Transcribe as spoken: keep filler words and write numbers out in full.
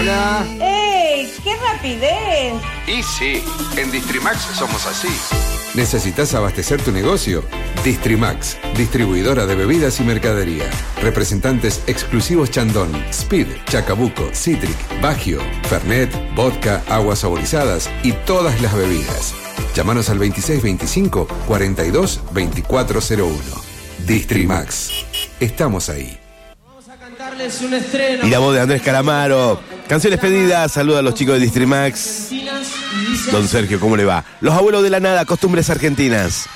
Hola. ¡Ey! ¡Qué rapidez! Y sí, en Distrimax somos así. ¿Necesitas abastecer tu negocio? Distrimax, distribuidora de bebidas y mercadería. Representantes exclusivos Chandon, Speed, Chacabuco, Citric, Bagio, Fernet, vodka, aguas saborizadas y todas las bebidas. Llámanos al veintiséis veinticinco cuarenta y dos veinticuatro cero uno. Distrimax. Estamos ahí. Vamos a cantarles un estreno. Y la voz de Andrés Calamaro. Canciones pedidas. Saluda a los chicos de Distrimax. Don Sergio, ¿cómo le va? Los abuelos de la nada, costumbres argentinas.